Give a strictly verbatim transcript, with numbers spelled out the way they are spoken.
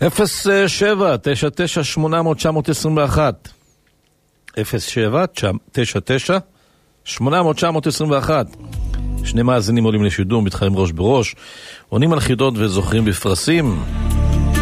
אפס שבע תשע תשע שמונה אפס אפס תשע עשרים ואחת אפס שבע תשע תשע שמונה אפס אפס תשע עשרים ואחת. שני מאזינים עולים לשידור, מתחרים ראש בראש, עונים על חידות וזוכרים בפרסים.